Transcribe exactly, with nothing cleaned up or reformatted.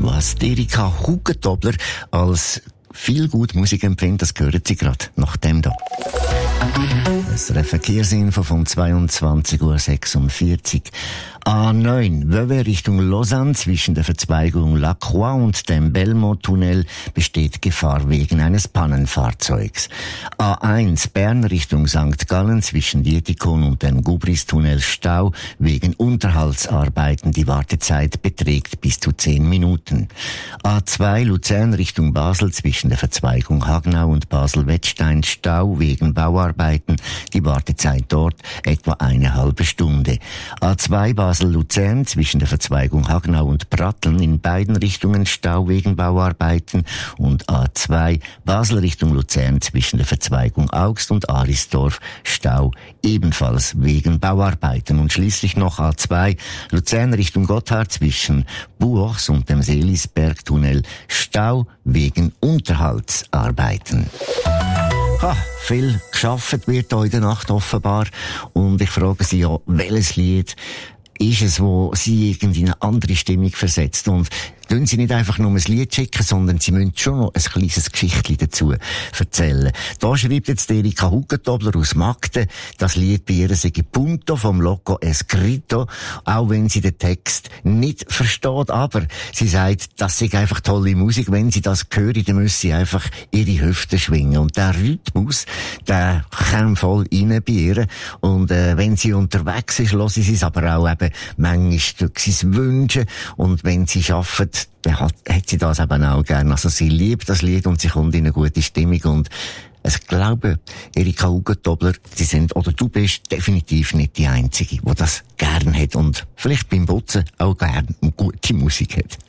Was Erika Hugentobler als viel gut Musik empfindet, das hören Sie gerade nach dem da. Das ist ein Verkehrsinfo vom zweiundzwanzig Uhr sechsundvierzig. A neun, Vevey Richtung Lausanne zwischen der Verzweigung La Croix und dem Belmont-Tunnel besteht Gefahr wegen eines Pannenfahrzeugs. A eins, Bern Richtung Sankt Gallen zwischen Dietikon und dem Gubris-Tunnel Stau wegen Unterhaltsarbeiten. Die Wartezeit beträgt bis zu zehn Minuten. A zwei, Luzern Richtung Basel zwischen der Verzweigung Hagnau und Basel-Wettstein Stau wegen Bauarbeiten. Die Wartezeit dort etwa eine halbe Stunde. A zwei, Basel-Luzern zwischen der Verzweigung Hagnau und Pratteln in beiden Richtungen Stau wegen Bauarbeiten und A zwei Basel Richtung Luzern zwischen der Verzweigung Augst und Arisdorf Stau ebenfalls wegen Bauarbeiten und schließlich noch A zwei Luzern Richtung Gotthard zwischen Buochs und dem Seelisbergtunnel Stau wegen Unterhaltsarbeiten. Ha, viel geschafft wird heute Nacht offenbar und ich frage Sie ja, welches Lied ist es, wo Sie irgendwie in eine andere Stimmung versetzt und tun Sie nicht einfach nur ein Lied schicken, sondern Sie müssen schon noch ein kleines Geschichtchen dazu erzählen. Da schreibt jetzt Erika Hugentobler aus Magden, das Lied bei ihr sei Punto vom Loco Escrito, auch wenn sie den Text nicht versteht, aber sie sagt, das sei einfach tolle Musik, wenn sie das hören, dann müssen sie einfach ihre Hüften schwingen und der Rhythmus, der kommt voll rein bei ihr und äh, wenn sie unterwegs ist, hören sie es aber auch eben manchmal durch sein Wünschen und wenn sie arbeiten, dann hat, hat sie das eben auch gern. Also sie liebt das Lied und sie kommt in eine gute Stimmung und ich glaube, Erika Hugentobler, sie sind, oder du bist definitiv nicht die Einzige, die das gern hat und vielleicht beim Putzen auch gern gute Musik hat.